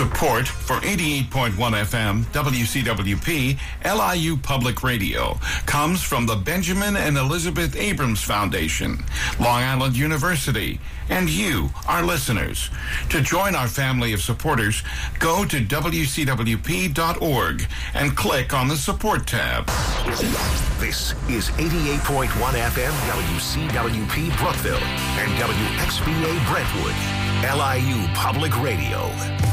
Support for 88.1 FM WCWP LIU Public Radio comes from the Benjamin and Elizabeth Abrams Foundation, Long Island University, and you, our listeners. To join our family of supporters, go to WCWP.org and click on the Support tab. This is 88.1 FM WCWP Brookville and WXVA Brentwood, LIU Public Radio.